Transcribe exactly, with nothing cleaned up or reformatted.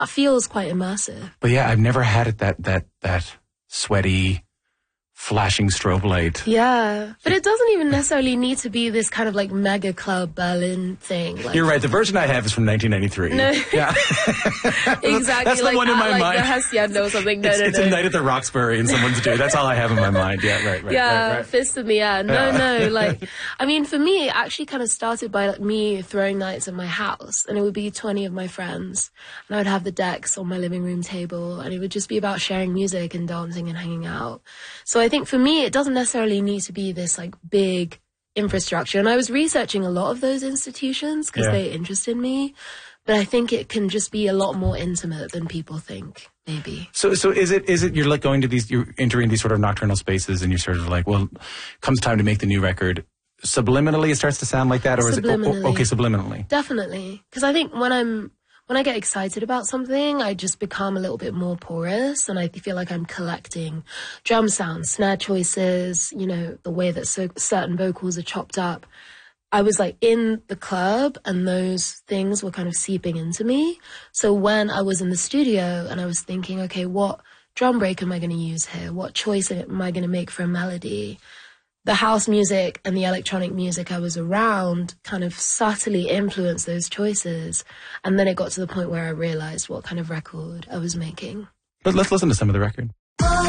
feels quite immersive. But yeah, I've never had it that that that sweaty, flashing strobe light. Yeah, but it doesn't even necessarily need to be this kind of like mega club Berlin thing. Like, you're right. The version I have is from nineteen ninety-three. No. Yeah. Exactly. That's the like, one in my at, like, mind. The Hacienda or something. No, it's no, it's no. a night at the Roxbury in someone's day. That's all I have in my mind. Yeah, right, right. Yeah, right, right. fist in the air. No, Yeah. no. Like, I mean, for me, it actually kind of started by like, me throwing nights at my house, and it would be twenty of my friends, and I would have the decks on my living room table, and it would just be about sharing music and dancing and hanging out. So I think for me, it doesn't necessarily need to be this like big infrastructure. And I was researching a lot of those institutions because Yeah. they interested me. But I think it can just be a lot more intimate than people think, maybe. So, so is it, is it, you're like going to these, you're entering these sort of nocturnal spaces and you're sort of like, well, comes time to make the new record. Subliminally, it starts to sound like that? Or is it, Subliminally. oh, okay, subliminally. Definitely. Because I think when I'm, when I get excited about something, I just become a little bit more porous, and I feel like I'm collecting drum sounds, snare choices, you know, the way that so, certain vocals are chopped up. I was like in the club and those things were kind of seeping into me. So when I was in the studio and I was thinking, okay, what drum break am I going to use here? What choice am I going to make for a melody? The house music and the electronic music I was around kind of subtly influenced those choices. And then it got to the point where I realized what kind of record I was making. But let's listen to some of the record.